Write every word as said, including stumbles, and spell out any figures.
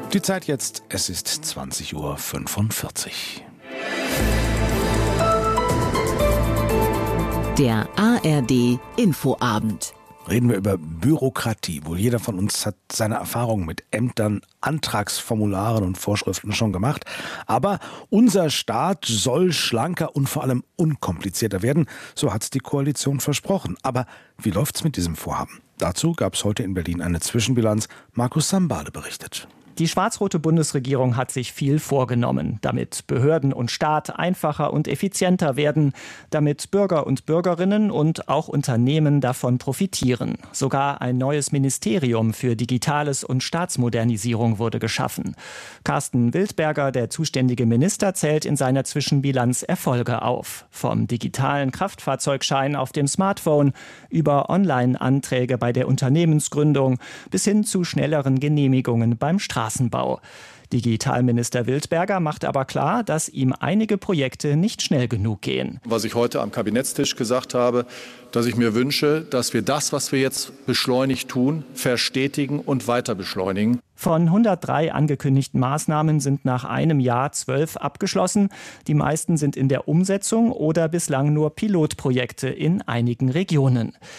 Die Zeit jetzt, es ist zwanzig Uhr fünfundvierzig. Der A R D Infoabend. Reden wir über Bürokratie. Wohl jeder von uns hat seine Erfahrungen mit Ämtern, Antragsformularen und Vorschriften schon gemacht. Aber unser Staat soll schlanker und vor allem unkomplizierter werden. So hat es die Koalition versprochen. Aber wie läuft's mit diesem Vorhaben? Dazu gab es heute in Berlin eine Zwischenbilanz. Markus Sambale berichtet. Die schwarz-rote Bundesregierung hat sich viel vorgenommen, damit Behörden und Staat einfacher und effizienter werden, damit Bürger und Bürgerinnen und auch Unternehmen davon profitieren. Sogar ein neues Ministerium für Digitales und Staatsmodernisierung wurde geschaffen. Carsten Wildberger, der zuständige Minister, zählt in seiner Zwischenbilanz Erfolge auf. Vom digitalen Kraftfahrzeugschein auf dem Smartphone über Online-Anträge bei der Unternehmensgründung bis hin zu schnelleren Genehmigungen beim Straßenbau. Digitalminister Wildberger macht aber klar, dass ihm einige Projekte nicht schnell genug gehen. Was ich heute am Kabinettstisch gesagt habe, dass ich mir wünsche, dass wir das, was wir jetzt beschleunigt tun, verstetigen und weiter beschleunigen. Von hundertdrei angekündigten Maßnahmen sind nach einem Jahr zwölf abgeschlossen. Die meisten sind in der Umsetzung oder bislang nur Pilotprojekte in einigen Regionen.